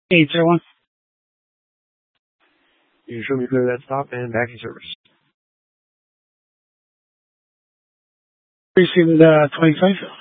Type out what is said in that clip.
801. You show me clear that stop and back in service. Receiving the 25.